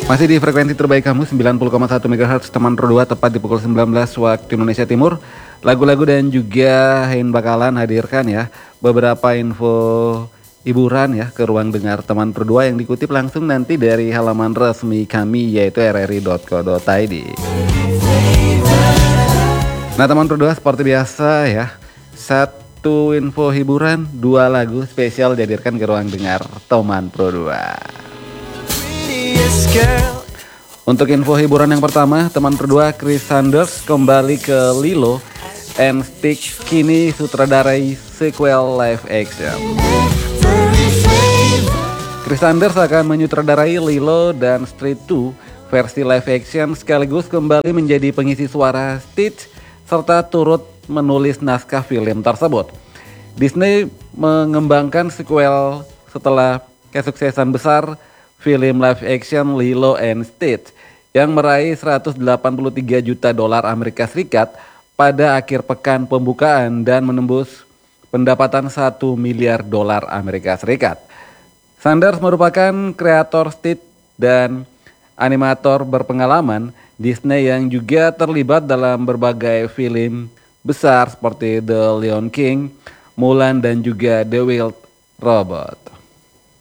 Masih di frekuensi terbaik kamu 90,1 MHz teman Pro 2 tepat di pukul 19 waktu Indonesia Timur. Lagu-lagu dan juga Hein bakalan hadirkan ya beberapa info hiburan ya ke ruang dengar teman Pro 2 yang dikutip langsung nanti dari halaman resmi kami yaitu rri.co.id. Nah teman Pro 2 seperti biasa ya, satu info hiburan, dua lagu spesial dihadirkan ke ruang dengar teman Pro 2. Untuk info hiburan yang pertama, teman Pro 2 Chris Sanders kembali ke Lilo and Stitch, kini sutradarai sequel live action. Chris Sanders akan menyutradarai Lilo dan Stitch 2 versi live action sekaligus kembali menjadi pengisi suara Stitch serta turut menulis naskah film tersebut. Disney mengembangkan sequel setelah kesuksesan besar film live action Lilo and Stitch yang meraih 183 juta dolar Amerika Serikat pada akhir pekan pembukaan dan menembus pendapatan 1 miliar dolar Amerika Serikat. Sanders merupakan kreator Stitch dan animator berpengalaman Disney yang juga terlibat dalam berbagai film besar seperti The Lion King, Mulan dan juga The Wild Robot.